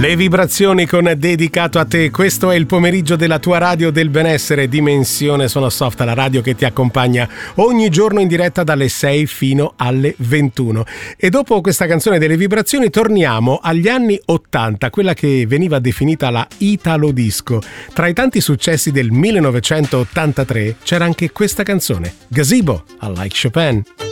Le vibrazioni con Dedicato a te. Questo è il pomeriggio della tua radio del benessere. Dimensione Sono Soft, la radio che ti accompagna ogni giorno in diretta dalle 6 fino alle 21. E dopo questa canzone delle vibrazioni torniamo agli anni 80, quella che veniva definita la Italo Disco. Tra i tanti successi del 1983 c'era anche questa canzone, Gazebo, I Like Chopin.